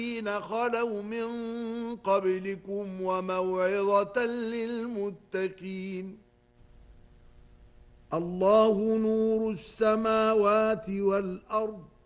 خلوا من قبلكم وموعظة للمتقين. الله نور السماوات والأرض